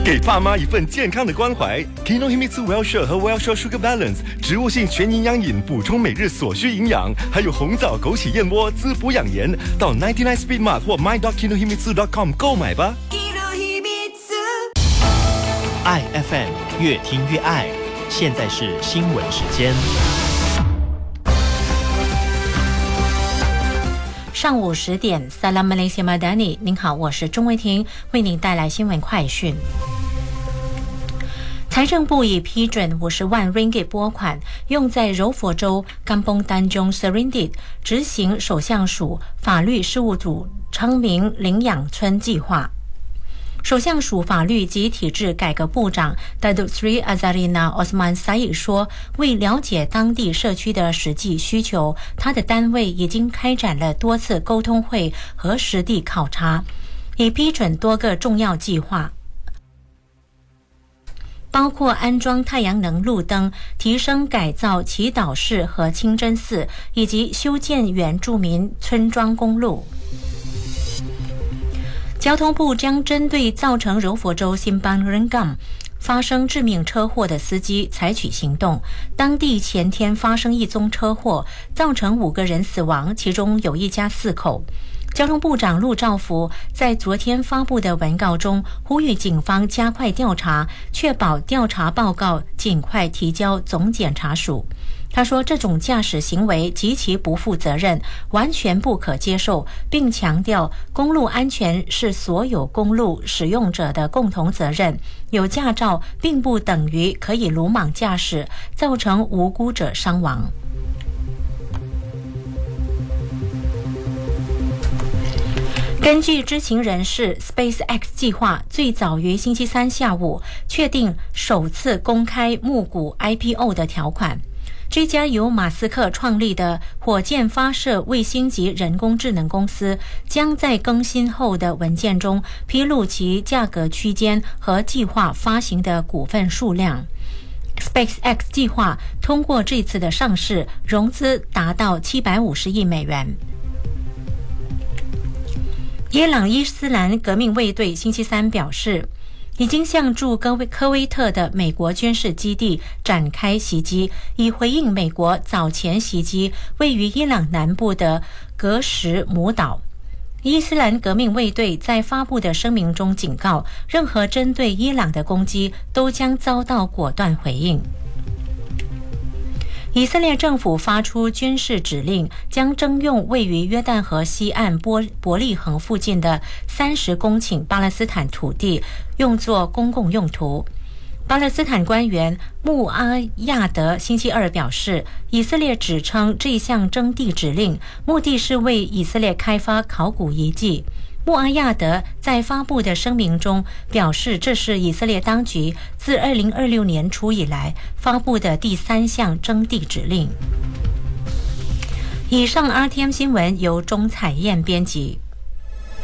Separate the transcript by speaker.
Speaker 1: 给爸妈一份健康的关怀。Kinohimitsu Well-Share 和 Well-Share Sugar Balance 植物性全营养饮，补充每日所需营养，还有红枣枸杞燕窝滋补养颜。到99 Speed Mart 或 my.kinohimitsu.com 购买吧。
Speaker 2: 爱 FM 越听越爱，现在是新闻时间。
Speaker 3: 上午10点 Salam Malaysia Madani， 您好，我是钟慧婷，为您带来新闻快讯。财政部已批准50万 ringgit 拨款，用在柔佛州 Kampong Tanjung Serindit 执行首相署法律事务组昌明领养村计划。首相署法律及体制改革部长 Datuk Sri Azarina Osman Said 说，为了解当地社区的实际需求，他的单位已经开展了多次沟通会和实地考察，已批准多个重要计划，包括安装太阳能路灯、提升改造祈祷室和清真寺，以及修建原住民村庄公路。交通部将针对造成柔佛州新邦仁港发生致命车祸的司机采取行动。当地前天发生一宗车祸，造成5个人死亡，其中有一家4口。交通部长陆兆福在昨天发布的文告中呼吁警方加快调查，确保调查报告尽快提交总检察署。他说，这种驾驶行为极其不负责任，完全不可接受，并强调公路安全是所有公路使用者的共同责任。有驾照并不等于可以鲁莽驾驶，造成无辜者伤亡。根据知情人士 ，SpaceX 计划最早于星期三下午确定首次公开募股 IPO 的条款。这家由马斯克创立的火箭发射卫星及人工智能公司将在更新后的文件中披露其价格区间和计划发行的股份数量。SpaceX 计划通过这次的上市，融资达到750亿美元。伊朗伊斯兰革命卫队星期三表示，已经向驻科威特的美国军事基地展开袭击，以回应美国早前袭击位于伊朗南部的格什姆岛。伊斯兰革命卫队在发布的声明中警告，任何针对伊朗的攻击都将遭到果断回应。以色列政府发出军事指令，将征用位于约旦河西岸伯利恒附近的30公顷巴勒斯坦土地，用作公共用途。巴勒斯坦官员穆阿亚德星期二表示，以色列指称这项征地指令目的是为以色列开发考古遗迹。穆阿亚德在发布的声明中表示，这是以色列当局自2026年初以来发布的第3项征地指令。以上 RTM 新闻由钟彩燕编辑。